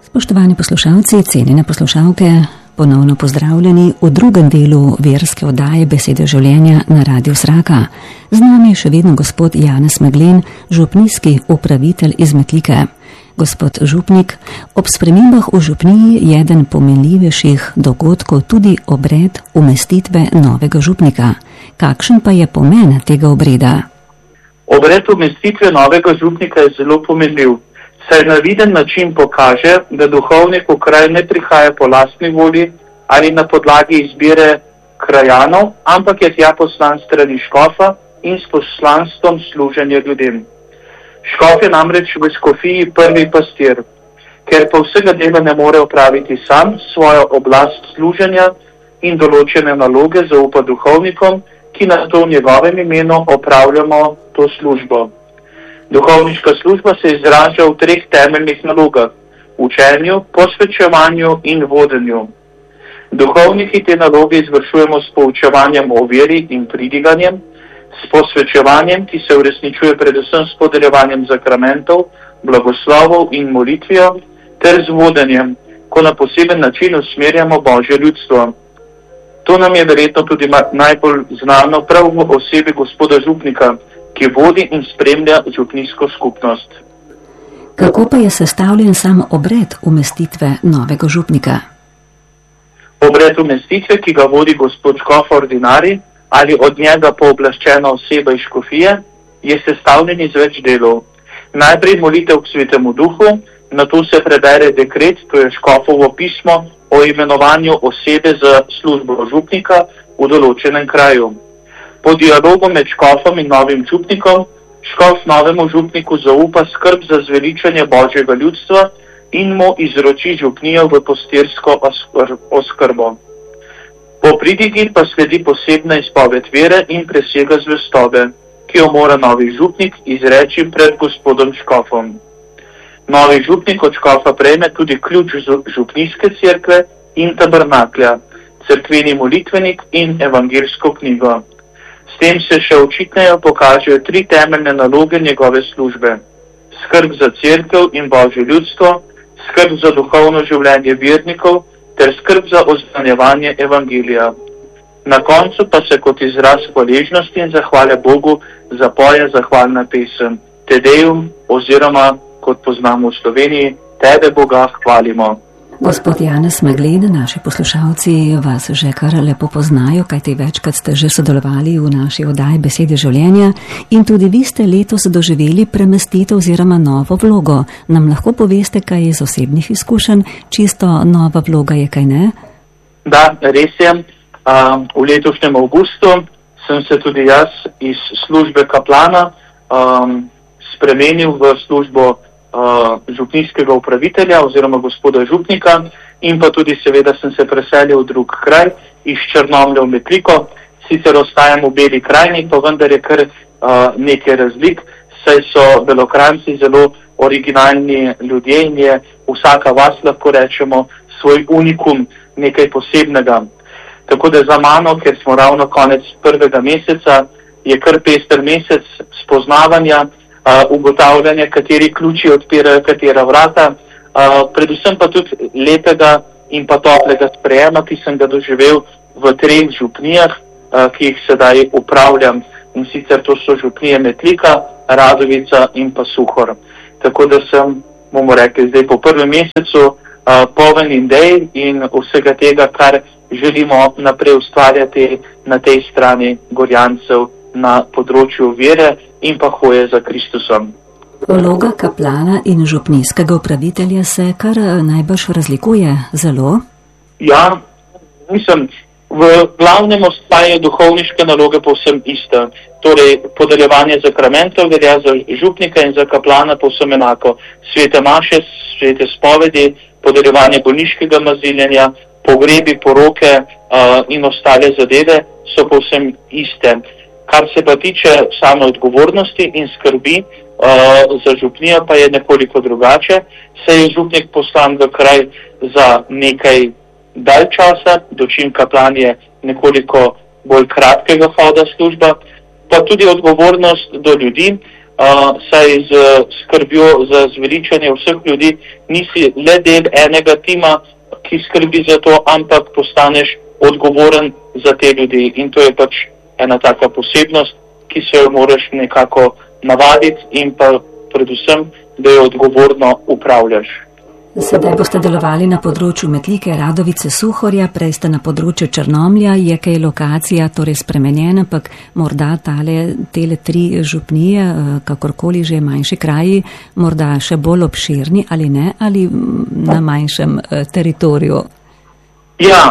Spoštovani poslušalci, cenjene poslušalke, ponovno pozdravljeni v drugem delu verske oddaje Besede življenja na Radiu Sraka. Z nami je še vedno gospod Janez Meglen, župnijski upravitelj iz Metlike. Gospod župnik, ob spremembah v župniji je eden pomenljivejših dogodkov tudi obred umestitve novega župnika. Kakšen pa je pomen tega obreda? Obred umestitve novega župnika je zelo pomenljiv, saj na viden način pokaže, da duhovnik v kraj ne prihaja po lastni volji ali na podlagi izbire krajanov, ampak je tja poslan strani škofa in s poslanstvom služenja ljudem. Škof je namreč v škofiji prvi pastir, ker pa vsega dela ne more opraviti sam, svojo oblast služenja in določene naloge zaupa duhovnikom, ki na to v njegovem imenu opravljamo to službo. Duhovniška služba se izraža v 3 temeljnih nalogah: učenju, posvečevanju in vodenju. Duhovniki te naloge izvršujemo s poučevanjem o veri in pridiganjem, s posvečevanjem, ki se uresničuje predvsem s podeljevanjem zakramentov, blagoslovov in molitvijo, ter z vodenjem, ko na poseben način usmerjamo Božje ljudstvo. To nam je verjetno tudi najbolj znano prav v osebi gospoda župnika, ki vodi in spremlja župnijsko skupnost. Kako pa je sestavljen sam obred umestitve novega župnika? Obred umestitve, ki ga vodi gospod škof ordinari ali od njega pooblaščena oseba iz škofije, je sestavljen iz več delov. Najprej molitev k Svetemu Duhu, nato se prebere dekret, to je škofovo pismo o imenovanju osebe za službo župnika v določenem kraju. Po dialogu med škofom in novim župnikom, škof novemu župniku zaupa skrb za zveličanje Božjega ljudstva in mu izroči župnijo v pastirsko oskrbo. Po pridigi pa sledi posebna izpoved vere in presega zvestobe, ki jo mora novi župnik izreči pred gospodom škofom. Novi župnik od škofa prejme tudi ključ župnijske cerkve in tabernaklja, cerkveni molitvenik in evangelsko knjigo. S tem se še očitneje pokažejo 3 temeljne naloge njegove službe: skrb za cerkev in Božje ljudstvo, skrb za duhovno življenje vernikov ter skrb za oznanjevanje evangelija. Na koncu pa se kot izraz hvaležnosti in zahvale Bogu zapoje zahvalna pesem Te Deum, oziroma kot poznamo v Sloveniji, Tebe Boga hvalimo. Gospod Janez Meglen, naši poslušalci vas že kar lepo poznajo, kajti večkrat ste že sodelovali v naši oddaji Besede življenja in tudi vi ste letos doživeli premestitev oziroma novo vlogo. Nam lahko poveste, kaj je iz osebnih izkušenj, čisto nova vloga je, kaj ne? Da, res je. V letošnjem avgustu sem se tudi jaz iz službe kaplana spremenil v službo župnijskega upravitelja oziroma gospoda župnika in pa tudi seveda sem se preselil v drug kraj, iz Črnomlja v Metliko. Sicer ostajam v Beli krajini, pa vendar je kar nekaj razlik, saj so Belokranjci zelo originalni ljudje in je vsaka vas, lahko rečemo, svoj unikum, nekaj posebnega. Tako da za mano, ker smo ravno konec 1. meseca, je kar pester mesec spoznavanja, ugotavljanje, kateri ključi odpirajo katera vrata, predvsem pa tudi lepega in pa toplega sprejema, ki sem ga doživel v 3 župnijah, ki jih sedaj upravljam. In sicer to so župnije Metlika, Radovica in pa Suhor. Tako da sem, bomo rekli, zdaj po 1. mesecu poln idej in vsega tega, kar želimo naprej ustvarjati na tej strani Gorjancev na področju vere in pa hoje za Kristusom. Vloga kaplana in župnijskega upravitelja se kar najbrž razlikuje zelo? Ja, v glavnem ostaje duhovniške naloge povsem ista. Torej, podeljevanje zakramentov velja za župnika in za kaplana povsem enako. Svete maše, svete spovedi, podeljevanje bolniškega maziljenja, pogrebi, poroke in ostale zadeve so povsem iste. Kar se pa tiče same odgovornosti in skrbi za župnijo, pa je nekoliko drugače, saj je župnik poslan v kraj za nekaj dalj časa, dočim kaplan je nekoliko bolj kratkega hoda služba, pa tudi odgovornost do ljudi, saj z skrbjo za zveličanje vseh ljudi nisi le del enega tima, ki skrbi za to, ampak postaneš odgovoren za te ljudi. In to je pač ena taka posebnost, ki se jo moraš nekako navaditi in pa predvsem, da jo odgovorno upravljaš. Sedaj boste delovali na področju Metlike, Radovice, Suhorja, prej ste na področju Črnomlja, je kaj lokacija torej spremenjena, ampak morda tele 3 župnije, kakorkoli že manjši kraji, morda še bolj obširni ali ne, ali na manjšem teritoriju? Ja,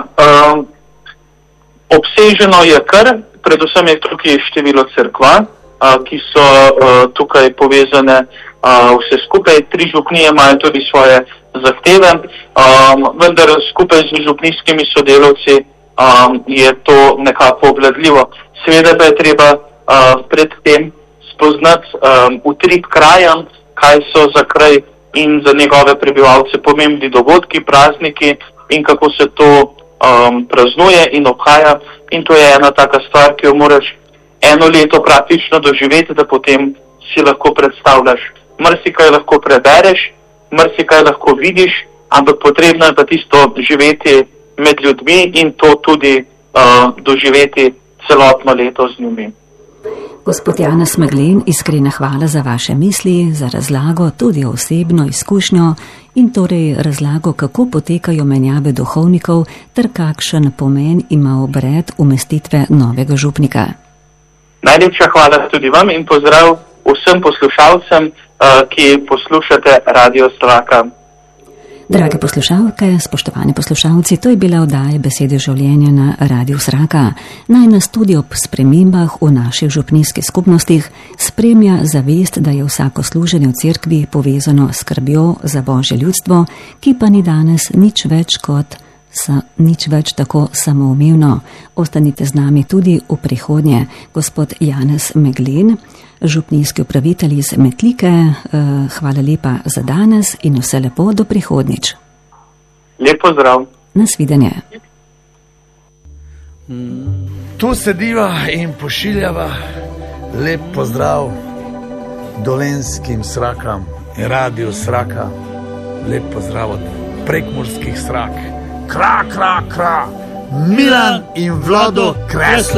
obseženo je kar, predvsem je tukaj število cerkva, ki so tukaj povezane vse skupaj. 3 župnije imajo tudi svoje zahteve, vendar skupaj z župnijskimi sodelavci je to nekako obvladljivo. Seveda pa je treba predtem spoznati utrip kraja, kaj so za kraj in za njegove prebivalce pomembni dogodki, prazniki in kako se to praznuje in obhaja. In to je ena taka stvar, ki jo moraš eno leto praktično doživeti, da potem si lahko predstavljaš. Marsikaj lahko prebereš, marsikaj lahko vidiš, ampak potrebno je pa tisto živeti med ljudmi in to tudi doživeti celotno leto z njimi. Gospod Janez Meglen, iskrena hvala za vaše misli, za razlago, tudi osebno izkušnjo in torej razlago, kako potekajo menjave duhovnikov ter kakšen pomen ima obred umestitve novega župnika. Najlepša hvala tudi vam in pozdrav vsem poslušalcem, ki poslušate Radio Sraka. Drage poslušalke, spoštovani poslušalci, to je bila oddaja Besede življenja na Radiu Sraka. Naj nas tudi ob spremembah v naših župnijskih skupnostih spremlja zavest, da je vsako služenje v cerkvi povezano s skrbjo za Božje ljudstvo, ki pa ni danes nič več tako samoumevno. Ostanite z nami tudi v prihodnje. Gospod Janez Meglen, župnijski upravitelj iz Metlike, hvala lepa za danes in vse lepo do prihodnjič. Lep pozdrav. Nasvidenje. Tu sediva in pošiljava lep pozdrav Dolenjskim Srakam in Radio Sraka. Lep pozdrav od prekmurskih Srak. Kra, Milan in Vlado Kresle.